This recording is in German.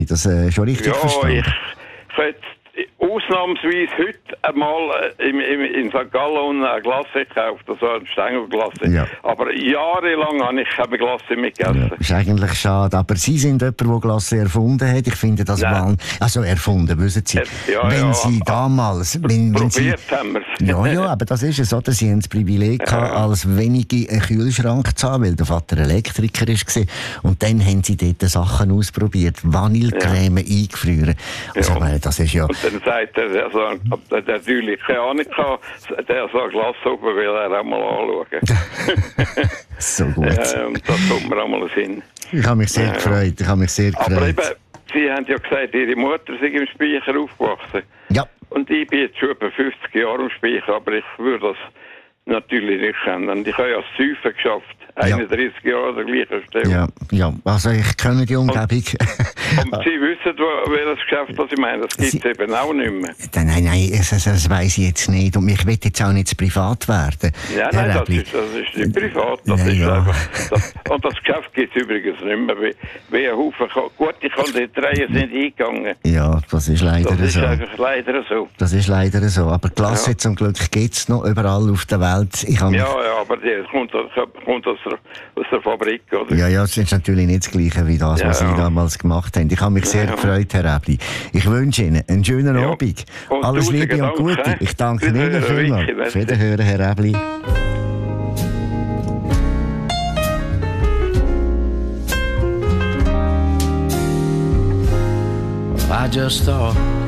Das schon richtig verstanden? Ich hätte ausnahmsweise heute einmal in St. Gallen eine Glasse gekauft, also eine Stängelglasse. Ja. Aber jahrelang habe ich keine Glasse mehr gegessen. Ja, ist eigentlich schade. Aber Sie sind jemand, der Glasse erfunden hat. Ich finde das also erfunden, wissen Sie. Wenn Sie damals... Probiert haben wir es. Ja, aber das ist es, oder? Sie haben das Privileg gehabt, als wenige einen Kühlschrank zu haben, weil der Vater Elektriker war. Und dann haben Sie dort Sachen ausprobiert. Vanillecreme eingefrieren. Also, das ist ja... Und dann sagt er, also, der natürlich keine Ahnung hat, der so ein Glas oben will er auch mal anschauen. So gut. Und das kommt mir auch mal hin. Ich habe mich sehr gefreut. Aber eben, Sie haben ja gesagt, Ihre Mutter sei im Speicher aufgewachsen. Ja. Und ich bin jetzt schon etwa 50 Jahre im Speicher, aber ich würde das natürlich nicht kennen. Und ich habe ja das Säufen geschafft. 31 Jahre an der gleichen Stelle. Ja, also ich kenne die Umgebung. Und Sie wissen, welches Geschäft das ich meine, das gibt es eben auch nicht mehr. Nein, das weiss ich jetzt nicht. Und ich will jetzt auch nicht zu privat werden. Ja, nein, das ist nicht privat. Das ist einfach, und das Geschäft gibt es übrigens nicht mehr. Wie ein Haufen gute Kandidaten sind eingegangen. Ja, das ist leider so. Das ist einfach leider so. Das ist leider so. Aber Glasse zum Glück gibt es noch überall auf der Welt. Aber die kommt aus der Fabrik, oder? Ja, das ist natürlich nicht das Gleiche wie das, was Sie damals gemacht haben. Ich habe mich sehr gefreut, Herr Räbli. Ich wünsche Ihnen einen schönen Abend. Alles Liebe und Gute. Ich danke Ihnen vielmals. Auf Wiederhören, Herr Räbli. I just thought